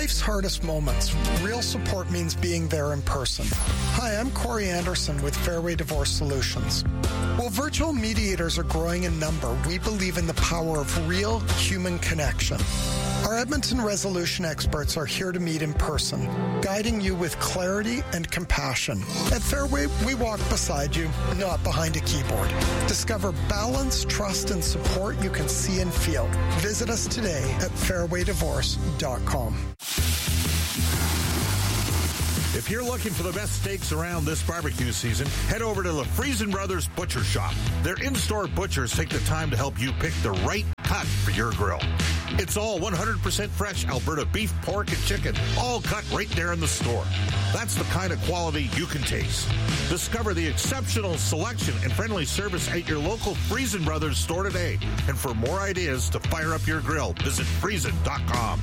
life's hardest moments, real support means being there in person. Hi, I'm Corey Anderson with Fairway Divorce Solutions. While virtual mediators are growing in number, we believe in the power of real human connection. Our Edmonton resolution experts are here to meet in person, guiding you with clarity and compassion. At Fairway, we walk beside you, not behind a keyboard. Discover balance, trust, and support you can see and feel. Visit us today at fairwaydivorce.com. If you're looking for the best steaks around this barbecue season, head over to the Friesen Brothers Butcher Shop. Their in-store butchers take the time to help you pick the right cut for your grill. It's all 100% fresh Alberta beef, pork, and chicken, all cut right there in the store. That's the kind of quality you can taste. Discover the exceptional selection and friendly service at your local Friesen Brothers store today. And for more ideas to fire up your grill, visit Friesen.com.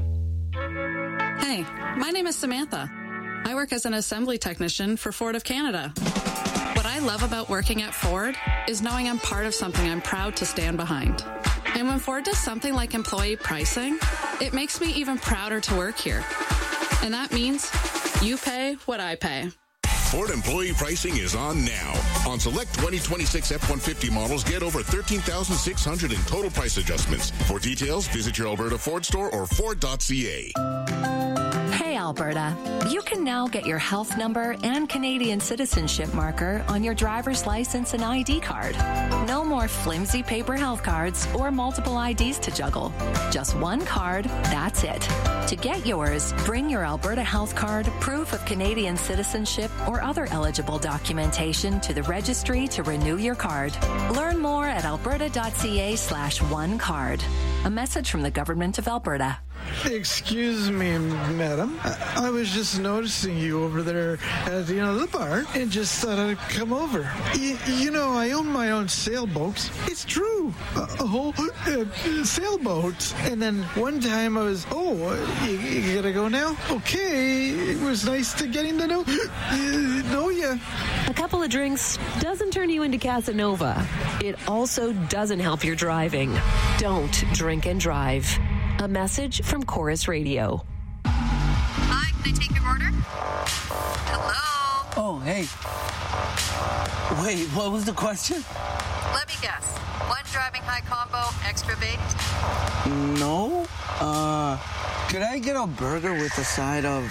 Hey, my name is Samantha. I work as an assembly technician for Ford of Canada. What I love about working at Ford is knowing I'm part of something I'm proud to stand behind. And when Ford does something like employee pricing, it makes me even prouder to work here. And that means you pay what I pay. Ford employee pricing is on now. On select 2026 F-150 models, get over $13,600 in total price adjustments. For details, visit your Alberta Ford store or Ford.ca. Hey, Alberta. You can now get your health number and Canadian citizenship marker on your driver's license and ID card. No more flimsy paper health cards or multiple IDs to juggle. Just one card, that's it. To get yours, bring your Alberta health card, proof of Canadian citizenship, or other eligible documentation to the registry to renew your card. Learn more at alberta.ca/onecard. A message from the Government of Alberta. Excuse me, madam. I was just noticing you over there at, the bar and just thought I'd come over. I own my own sailboats. It's true. A whole sailboat. And then one time I was, you gotta go now? Okay. It was nice to getting to know you. A couple of drinks doesn't turn you into Casanova. It also doesn't help your driving. Don't drink and drive. A message from Chorus Radio. Hi, can I take your order? Hello? Oh, hey. Wait, what was the question? Let me guess. One driving high combo, extra baked? No. Could I get a burger with a side of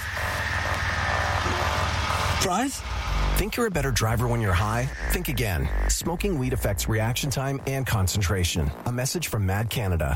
fries? Think you're a better driver when you're high? Think again. Smoking weed affects reaction time and concentration. A message from Mad Canada.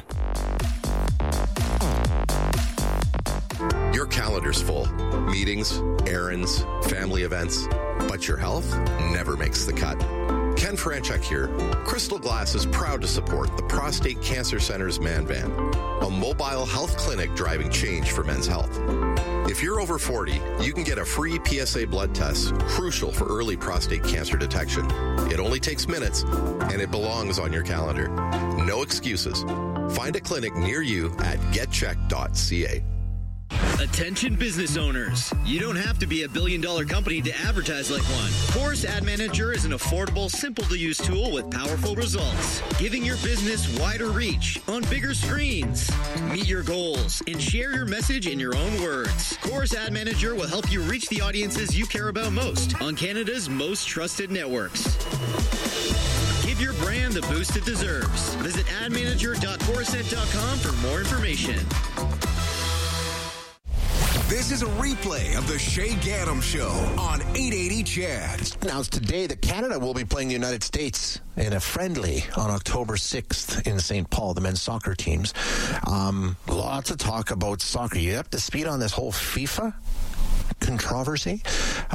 Your calendar's full. Meetings, errands, family events. But your health never makes the cut. Ken Franchuk here. Crystal Glass is proud to support the Prostate Cancer Center's Man Van, a mobile health clinic driving change for men's health. If you're over 40, you can get a free PSA blood test, crucial for early prostate cancer detection. It only takes minutes, and it belongs on your calendar. No excuses. Find a clinic near you at getcheck.ca. Attention business owners. You don't have to be a billion-dollar company to advertise like one. Chorus Ad Manager is an affordable, simple-to-use tool with powerful results, giving your business wider reach on bigger screens. Meet your goals and share your message in your own words. Chorus Ad Manager will help you reach the audiences you care about most on Canada's most trusted networks. Give your brand the boost it deserves. Visit admanager.chorusnet.com for more information. This is a replay of the Shay Gaddam Show on 880 CHED. Now, it's today that Canada will be playing the United States in a friendly on October 6th in St. Paul, the men's soccer teams. Lots of talk about soccer. You up to speed on this whole FIFA controversy?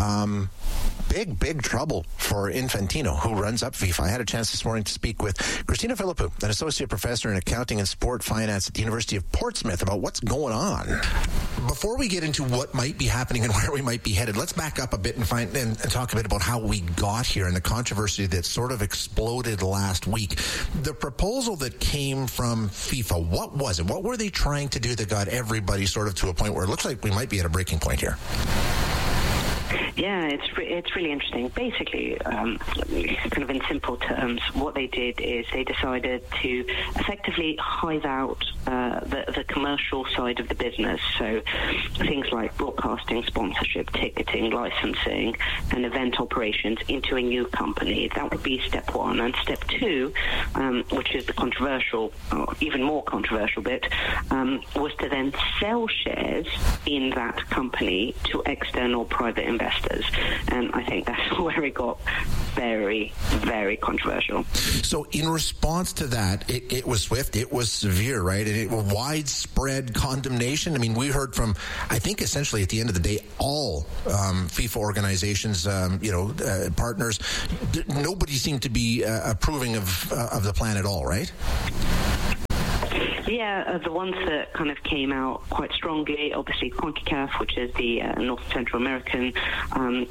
Big trouble for Infantino, who runs up FIFA. I had a chance this morning to speak with Christina Philippou, an associate professor in accounting and sport finance at the University of Portsmouth, about what's going on. Before we get into what might be happening and where we might be headed, let's back up a bit and talk a bit about how we got here and the controversy that sort of exploded last week. The proposal that came from FIFA, what was it? What were they trying to do that got everybody sort of to a point where it looks like we might be at a breaking point here? Yeah, it's really interesting. Basically, kind of in simple terms, what they did is they decided to effectively hive out the commercial side of the business, so things like broadcasting, sponsorship, ticketing, licensing, and event operations into a new company. That would be step one. And step two, which is the controversial, or even more controversial bit, was to then sell shares in that company to external private investors. And I think that's where it got very, very controversial. So in response to that, it was swift, it was severe, right? And it was widespread condemnation. I mean, we heard from, I think essentially at the end of the day, all FIFA organizations, partners, nobody seemed to be approving of the plan at all, right? Yeah, the ones that kind of came out quite strongly, obviously CONCACAF, which is the North Central American, and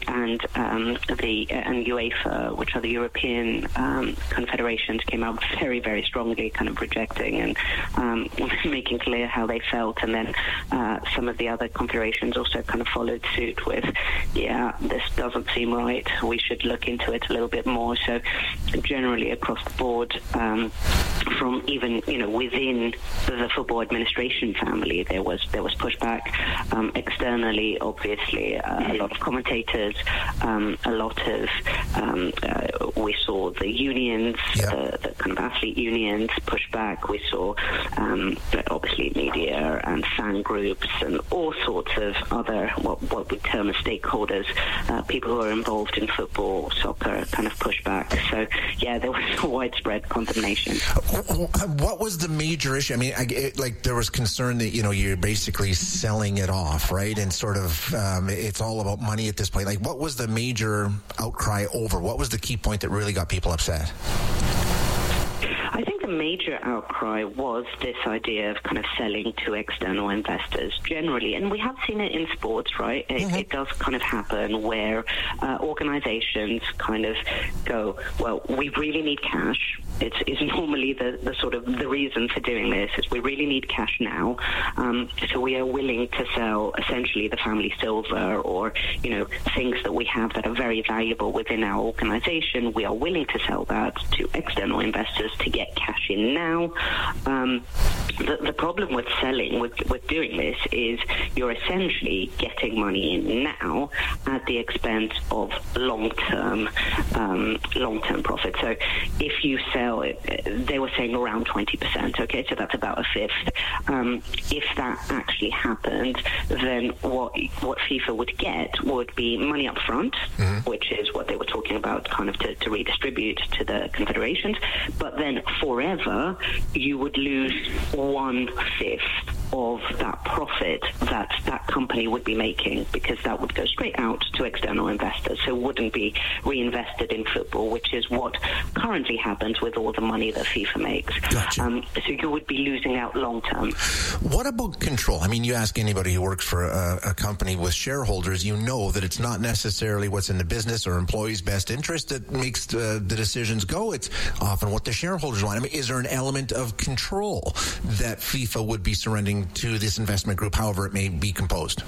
UEFA, which are the European confederations, came out very, very strongly, kind of rejecting and making clear how they felt. And then some of the other confederations also kind of followed suit with, this doesn't seem right. We should look into it a little bit more. So generally across the board, from even within the football administration family, there was pushback. Externally, obviously, a lot of commentators, we saw the unions, the kind of athlete unions push back. We saw obviously media and fan groups and all sorts of other what we term as stakeholders, people who are involved in football, soccer, kind of push back. So there was a widespread condemnation. What was the major issue? I mean, there was concern that, you're basically selling it off, right? And sort of, it's all about money at this point. Like, what was the major outcry over? What was the key point that really got people upset? I think the major outcry was this idea of kind of selling to external investors generally, and we have seen it in sports, right? It does kind of happen where organizations kind of go, well, we really need cash. It's normally the sort of the reason for doing this is we really need cash now, so we are willing to sell essentially the family silver or things that we have that are very valuable within our organization. We are willing to sell that to external investors to get cash in now. The problem with selling, with doing this, is you're essentially getting money in now at the expense of long-term profit. So if you sell it, they were saying around 20%, okay, so that's about a fifth. If that actually happened, then what FIFA would get would be money up front, which is what they were talking about, kind of to redistribute to the confederations, but then forever you would lose 1/5 of that profit that company would be making, because that would go straight out to external investors, so wouldn't be reinvested in football, which is what currently happens with all the money that FIFA makes. Gotcha. So you would be losing out long term. What about control? I mean, you ask anybody who works for a company with shareholders, that it's not necessarily what's in the business or employees' best interest that makes the decisions go. It's often what the shareholders want. I mean, is there an element of control that FIFA would be surrendering to this investment group, however it may be composed?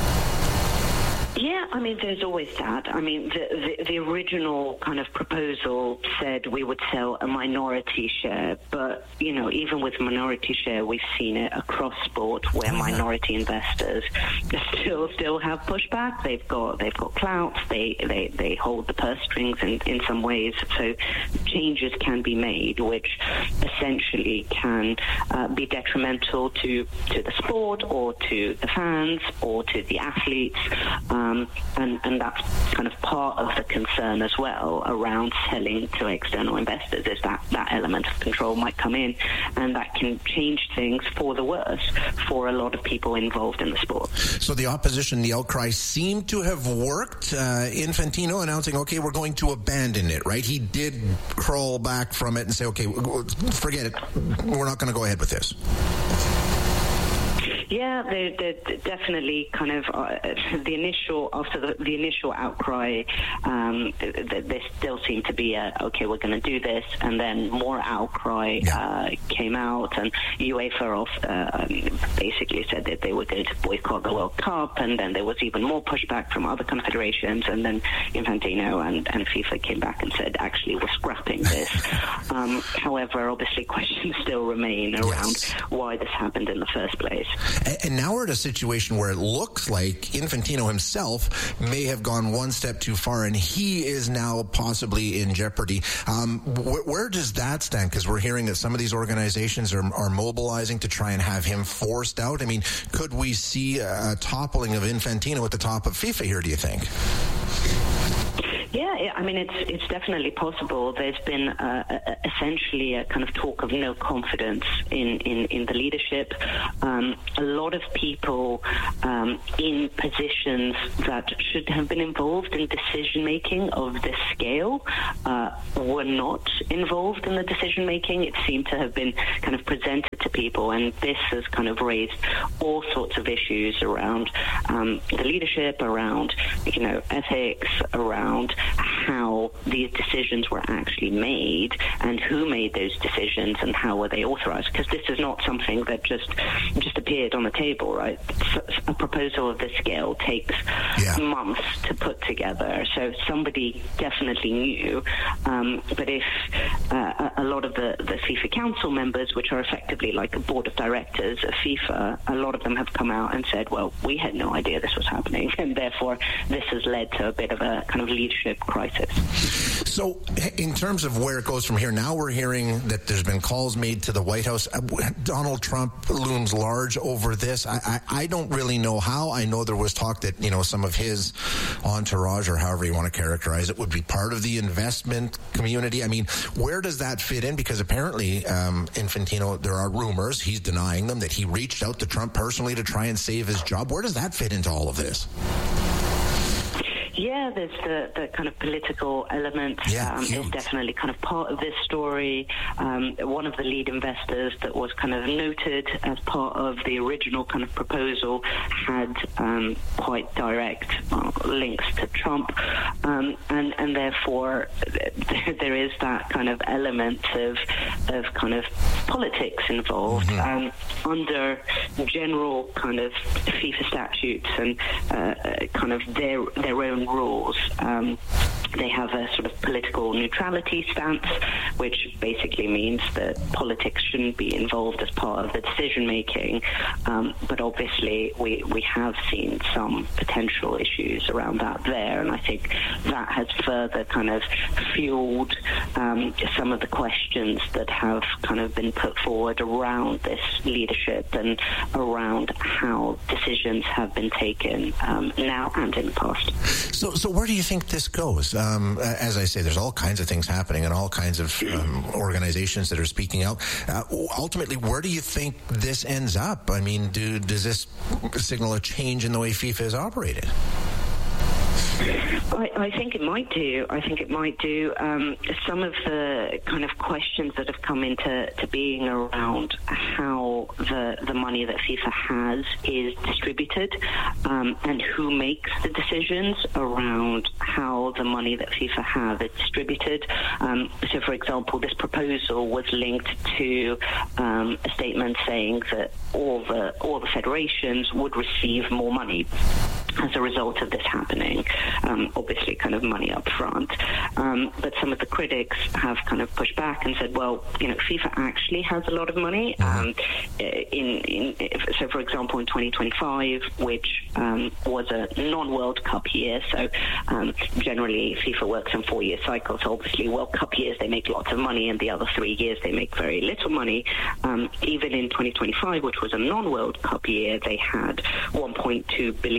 Yeah, I mean, there's always that. I mean, the original kind of proposal said we would sell a minority share, but, even with minority share, we've seen it across sport where minority investors still have pushback. They've got clout. They hold the purse strings in some ways. So changes can be made, which essentially can be detrimental to the sport or to the fans or to the athletes. And that's kind of part of the concern as well around selling to external investors, is that element of control might come in, and that can change things for the worse for a lot of people involved in the sport. So the opposition, the outcry seemed to have worked. Infantino announcing, okay, we're going to abandon it, right? He did crawl back from it and say, okay, forget it. We're not going to go ahead with this. Yeah, they're definitely kind of the initial outcry. There still seemed to be okay, we're going to do this, and then more outcry came out, and UEFA basically said that they were going to boycott the World Cup, and then there was even more pushback from other confederations, and then Infantino and FIFA came back and said, actually, we're scrapping this. However, obviously, questions still remain around why this happened in the first place. And now we're at a situation where it looks like Infantino himself may have gone one step too far, and he is now possibly in jeopardy. Where does that stand? Because we're hearing that some of these organizations are mobilizing to try and have him forced out. I mean, could we see a toppling of Infantino at the top of FIFA here, do you think? Yeah, I mean, it's definitely possible. There's been essentially a kind of talk of no confidence in the leadership. A lot of people in positions that should have been involved in decision-making of this scale were not involved in the decision-making. It seemed to have been kind of presented to people, and this has kind of raised all sorts of issues around the leadership, around, ethics, around how these decisions were actually made and who made those decisions and how were they authorized, because this is not something that just appeared on the table, right? A proposal of this scale takes months to put together, so somebody definitely knew, but if a lot of the FIFA Council members, which are effectively like a board of directors of FIFA, a lot of them have come out and said, well, we had no idea this was happening, and therefore this has led to a bit of a kind of leadership crisis. So in terms of where it goes from here, now we're hearing that there's been calls made to the White House. Donald Trump looms large over this. I don't really know how. I know there was talk that, some of his entourage, or however you want to characterize it, would be part of the investment community. I mean, where does that fit in? Because apparently Infantino, there are rumors, he's denying them, that he reached out to Trump personally to try and save his job. Where does that fit into all of this? Yeah, there's the kind of political element. It's definitely kind of part of this story. One of the lead investors that was kind of noted as part of the original kind of proposal had quite direct links to Trump, and therefore there is that kind of element of kind of politics involved. Under general kind of FIFA statutes and kind of their own rules. They have a sort of political neutrality stance, which basically means that politics shouldn't be involved as part of the decision-making. But obviously, we have seen some potential issues around that there, and I think that has further kind of fueled some of the questions that have kind of been put forward around this leadership and around how decisions have been taken now and in the past. So where do you think this goes? As I say, there's all kinds of things happening and all kinds of organizations that are speaking out. Ultimately, where do you think this ends up? I mean, does this signal a change in the way FIFA is operated? I think it might do. Some of the kind of questions that have come into being around how the money that FIFA has is distributed, and who makes the decisions around how the money that FIFA have is distributed. So, for example, this proposal was linked to a statement saying that all the federations would receive more money as a result of this happening, obviously kind of money up front. But some of the critics have kind of pushed back and said, well, FIFA actually has a lot of money. So, for example, in 2025, which was a non-World Cup year, so generally FIFA works on 4-year cycles. So obviously, World Cup years, they make lots of money, and the other 3 years, they make very little money. Even in 2025, which was a non-World Cup year, they had $1.2 billion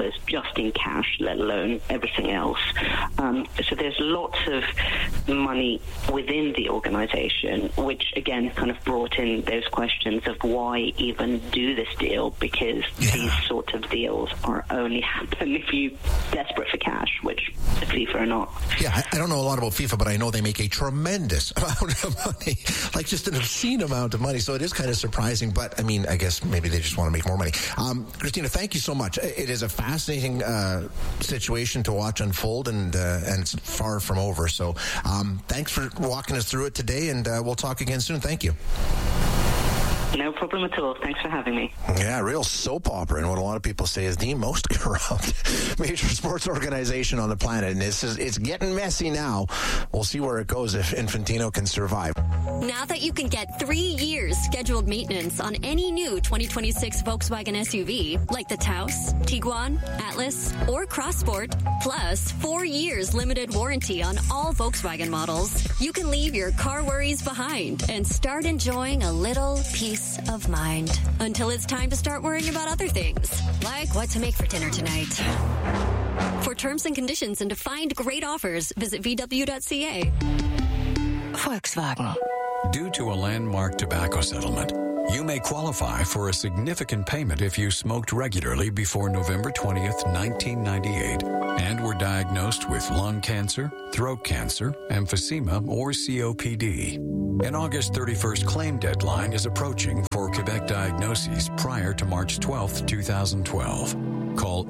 just in cash, let alone everything else. So there's lots of money within the organization, which again kind of brought in those questions of why even do this deal, because these sorts of deals are only happen if you're desperate for cash, which FIFA are not. Yeah, I don't know a lot about FIFA, but I know they make a tremendous amount of money, like just an obscene amount of money. So it is kind of surprising, but I mean, I guess maybe they just want to make more money. Christina, thank you so much. It is a fascinating situation to watch unfold, and it's far from over. So thanks for walking us through it today, and we'll talk again soon. Thank you. No problem at all. Thanks for having me. Yeah, real soap opera, and what a lot of people say is the most corrupt major sports organization on the planet. And it's getting messy now. We'll see where it goes if Infantino can survive. Now that you can get 3 years scheduled maintenance on any new 2026 Volkswagen SUV, like the Taos, Tiguan, Atlas, or Crossport, plus 4 years limited warranty on all Volkswagen models, you can leave your car worries behind and start enjoying a little peace of mind until it's time to start worrying about other things, like what to make for dinner tonight. For terms and conditions and to find great offers, visit VW.ca. Volkswagen. Due to a landmark tobacco settlement, you may qualify for a significant payment if you smoked regularly before November 20th, 1998, and were diagnosed with lung cancer, throat cancer, emphysema, or COPD. An August 31st claim deadline is approaching for Quebec diagnoses prior to March 12th, 2012. Call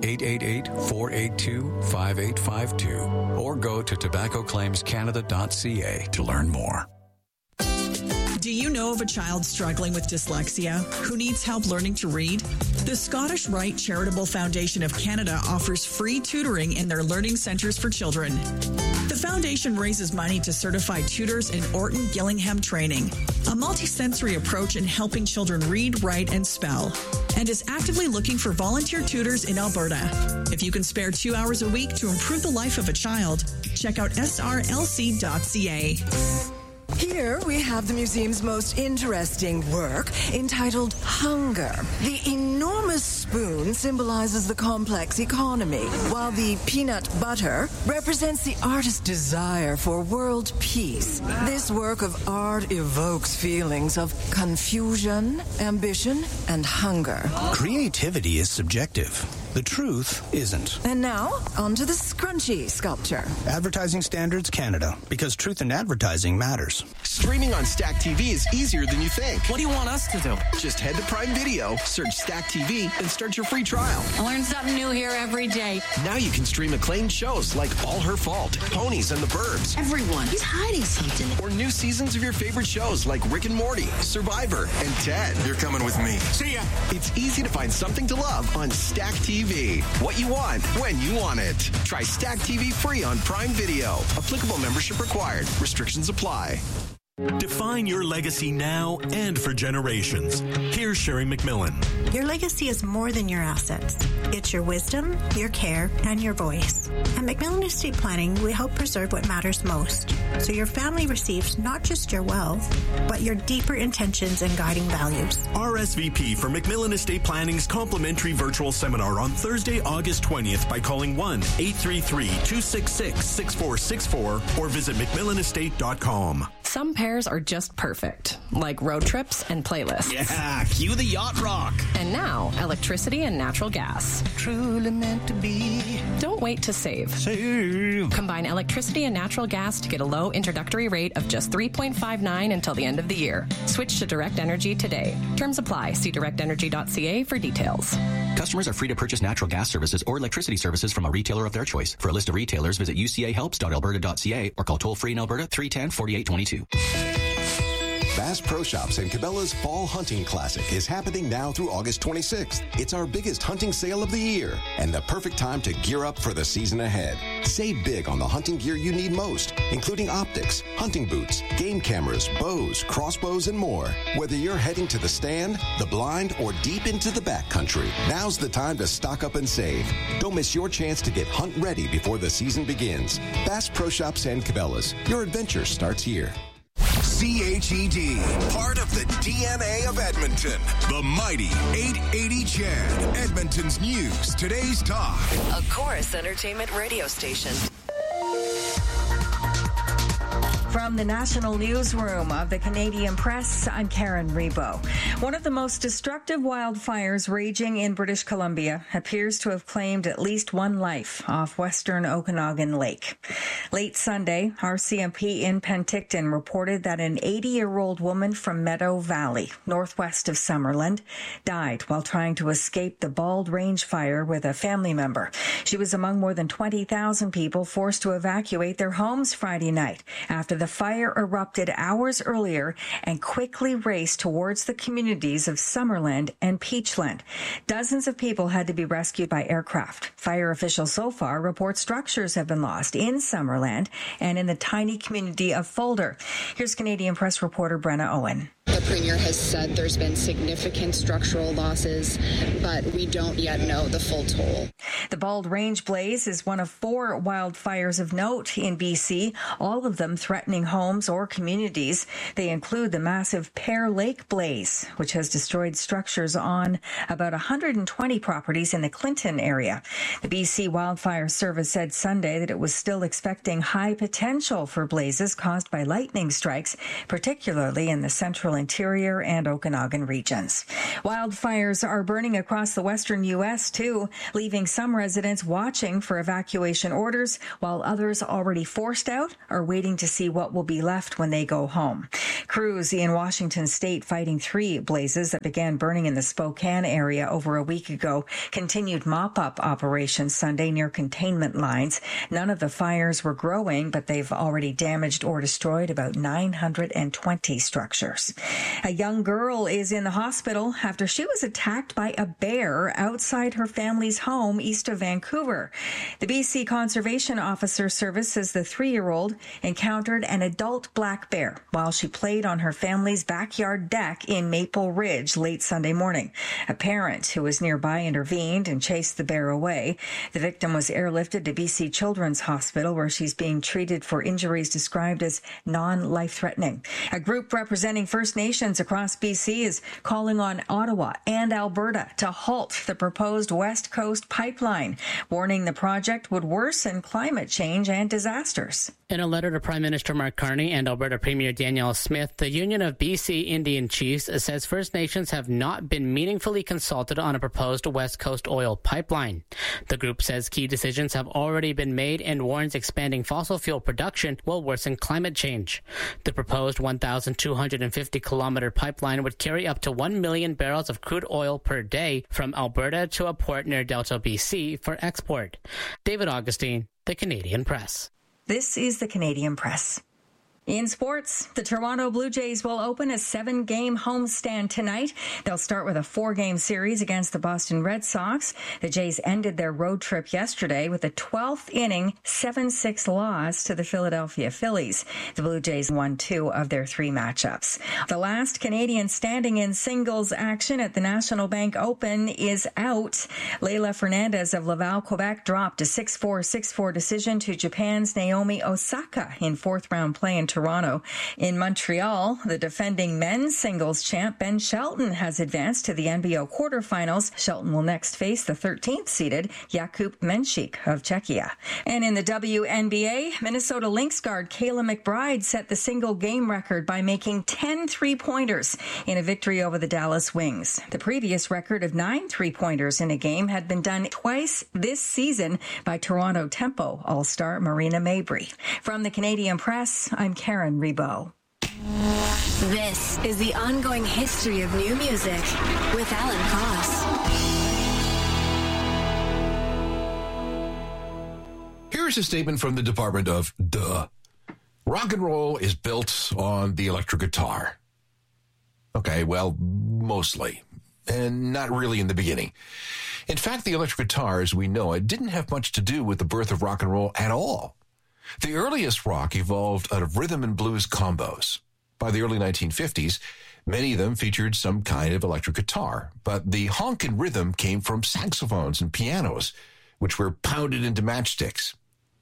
888-482-5852 or go to tobaccoclaimscanada.ca to learn more. Do you know of a child struggling with dyslexia who needs help learning to read? The Scottish Rite Charitable Foundation of Canada offers free tutoring in their learning centres for children. The foundation raises money to certify tutors in Orton Gillingham training, a multisensory approach in helping children read, write, and spell, and is actively looking for volunteer tutors in Alberta. If you can spare 2 hours a week to improve the life of a child, check out srlc.ca. Here we have the museum's most interesting work, entitled Hunger. The enormous spoon symbolizes the complex economy, while the peanut butter represents the artist's desire for world peace. This work of art evokes feelings of confusion, ambition, and hunger. Creativity is subjective. The truth isn't. And now, on to the scrunchy sculpture. Advertising Standards Canada, because truth in advertising matters. Streaming on Stack TV is easier than you think. What do you want us to do? Just head to Prime Video, search Stack TV, and start your free trial. I learn something new here every day. Now you can stream acclaimed shows like All Her Fault, Ponies and the Burbs. Everyone is hiding something. Or new seasons of your favorite shows like Rick and Morty, Survivor, and Ted. You're coming with me. See ya. It's easy to find something to love on Stack TV. What you want, when you want it. Try Stack TV free on Prime Video. Applicable membership required. Restrictions apply. Define your legacy now and for generations. Here's Sherry McMillan. Your legacy is more than your assets. It's your wisdom, your care, and your voice. At McMillan Estate Planning, we help preserve what matters most, so your family receives not just your wealth, but your deeper intentions and guiding values. RSVP for McMillan Estate Planning's complimentary virtual seminar on Thursday, August 20th by calling 1-833-266-6464 or visit McMillanestate.com. Some pairs are just perfect, like road trips and playlists. Yeah, cue the yacht rock. And now, electricity and natural gas. Truly meant to be. Don't wait to save. Combine electricity and natural gas to get a low introductory rate of just $3.59 until the end of the year. Switch to Direct Energy today. Terms apply. See directenergy.ca for details. Customers are free to purchase natural gas services or electricity services from a retailer of their choice. For a list of retailers, visit ucahelps.alberta.ca or call toll-free in Alberta 310-4822. Bass Pro Shops and Cabela's Fall Hunting Classic is happening now through August 26th. It's our biggest hunting sale of the year and the perfect time to gear up for the season ahead. Save big on the hunting gear you need most, including optics, hunting boots, game cameras, bows, crossbows, and more. Whether you're heading to the stand, the blind, or deep into the backcountry, now's the time to stock up and save. Don't miss your chance to get hunt ready before the season begins. Bass Pro Shops and Cabela's. Your adventure starts here. CHED, part of the DNA of Edmonton. The mighty 880 CHED, Edmonton's news, today's talk. A Chorus Entertainment radio station. From the National Newsroom of the Canadian Press, I'm Karen Rebo. One of the most destructive wildfires raging in British Columbia appears to have claimed at least one life off western Okanagan Lake. Late Sunday, RCMP in Penticton reported that an 80-year-old woman from Meadow Valley, northwest of Summerland, died while trying to escape the Bald Range fire with a family member. She was among more than 20,000 people forced to evacuate their homes Friday night after the fire erupted hours earlier and quickly raced towards the communities of Summerland and Peachland. Dozens of people had to be rescued by aircraft. Fire officials so far report structures have been lost in Summerland and in the tiny community of Fulder. Here's Canadian Press reporter Brenna Owen. The Premier has said there's been significant structural losses, but we don't yet know the full toll. The Bald Range blaze is one of 4 wildfires of note in BC, all of them threatening homes or communities. They include the massive Pear Lake blaze, which has destroyed structures on about 120 properties in the Clinton area. The BC Wildfire Service said Sunday that it was still expecting high potential for blazes caused by lightning strikes, particularly in the central interior and Okanagan regions. Wildfires are burning across the western U.S. too, leaving some residents watching for evacuation orders, while others already forced out are waiting to see what will be left when they go home. Crews in Washington state fighting 3 blazes that began burning in the Spokane area over a week ago continued mop-up operations Sunday near containment lines. None of the fires were growing, but they've already damaged or destroyed about 920 structures. A young girl is in the hospital after she was attacked by a bear outside her family's home east of Vancouver. The BC Conservation Officer Service says the 3-year-old encountered an adult black bear while she played on her family's backyard deck in Maple Ridge late Sunday morning. A parent who was nearby intervened and chased the bear away. The victim was airlifted to BC Children's Hospital, where she's being treated for injuries described as non-life-threatening. A group representing First Nations across BC is calling on Ottawa and Alberta to halt the proposed West Coast pipeline, warning the project would worsen climate change and disasters. In a letter to Prime Minister Mark Carney and Alberta Premier Danielle Smith, the Union of BC Indian Chiefs says First Nations have not been meaningfully consulted on a proposed West Coast oil pipeline. The group says key decisions have already been made and warns expanding fossil fuel production will worsen climate change. The proposed 1,250-kilometer pipeline would carry up to 1 million barrels of crude oil per day from Alberta to a port near Delta, BC for export. David Augustine, The Canadian Press. This is The Canadian Press. In sports, the Toronto Blue Jays will open a 7-game homestand tonight. They'll start with a 4-game series against the Boston Red Sox. The Jays ended their road trip yesterday with a 12th inning 7-6 loss to the Philadelphia Phillies. The Blue Jays won 2 of their 3 matchups. The last Canadian standing in singles action at the National Bank Open is out. Leila Fernandez of Laval, Quebec dropped a 6-4, 6-4 decision to Japan's Naomi Osaka in 4th-round play in Toronto. In Montreal, the defending men's singles champ Ben Shelton has advanced to the NBO quarterfinals. Shelton will next face the 13th-seeded Jakub Menchik of Czechia. And in the WNBA, Minnesota Lynx guard Kayla McBride set the single-game record by making 10 three-pointers in a victory over the Dallas Wings. The previous record of 9 three-pointers in a game had been done twice this season by Toronto Tempo All-Star Marina Mabry. From the Canadian Press, I'm Karen Rebo. This is the ongoing history of new music with Alan Cross. Here's a statement from the Department of Duh. Rock and roll is built on the electric guitar. Okay, well, mostly. And not really in the beginning. In fact, the electric guitar, as we know it, didn't have much to do with the birth of rock and roll at all. The earliest rock evolved out of rhythm and blues combos. By the early 1950s, many of them featured some kind of electric guitar, but the honkin' rhythm came from saxophones and pianos, which were pounded into matchsticks.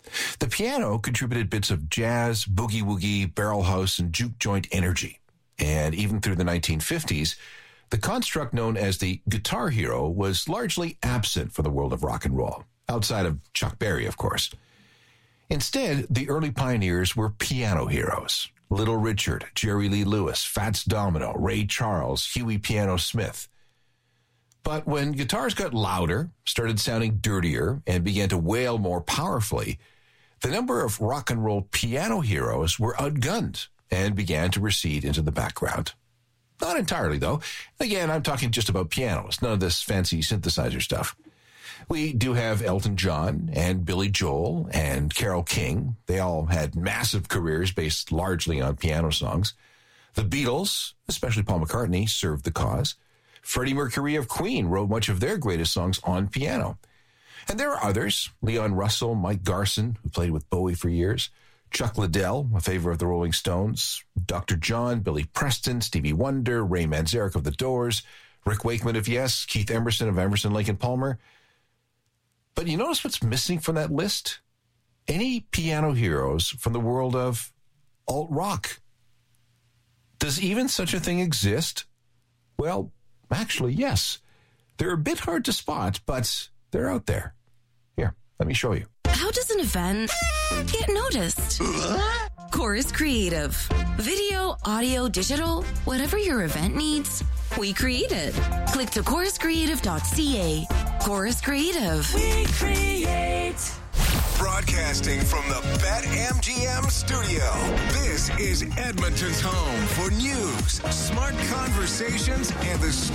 The piano contributed bits of jazz, boogie-woogie, barrel house, and juke joint energy. And even through the 1950s, the construct known as the guitar hero was largely absent from the world of rock and roll, outside of Chuck Berry, of course. Instead, the early pioneers were piano heroes. Little Richard, Jerry Lee Lewis, Fats Domino, Ray Charles, Huey Piano Smith. But when guitars got louder, started sounding dirtier, and began to wail more powerfully, the number of rock and roll piano heroes were outgunned and began to recede into the background. Not entirely, though. Again, I'm talking just about pianos, none of this fancy synthesizer stuff. We do have Elton John and Billy Joel and Carole King. They all had massive careers based largely on piano songs. The Beatles, especially Paul McCartney, served the cause. Freddie Mercury of Queen wrote much of their greatest songs on piano. And there are others, Leon Russell, Mike Garson, who played with Bowie for years, Chuck Liddell, a favorite of the Rolling Stones, Dr. John, Billy Preston, Stevie Wonder, Ray Manzarek of The Doors, Rick Wakeman of Yes, Keith Emerson of Emerson, Lake and Palmer. But you notice what's missing from that list? Any piano heroes from the world of alt-rock. Does even such a thing exist? Well, actually, yes. They're a bit hard to spot, but they're out there. Here, let me show you. How does an event get noticed? Chorus Creative. Video, audio, digital, whatever your event needs, we create it. Click to choruscreative.ca. Chorus Creative. We create. Broadcasting from the BetMGM studio, this is Edmonton's home for news, smart conversations, and the story.